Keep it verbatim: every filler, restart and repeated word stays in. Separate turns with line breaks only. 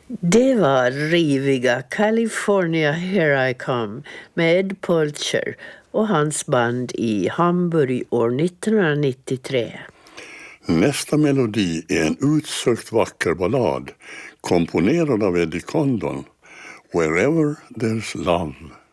Det var riviga California Here I Come med Ed Poelcher och hans band i Hamburg år nittonhundranittiotre.
Nästa melodi är en utsökt vacker ballad komponerad av Eddie Condon, Wherever There's Love.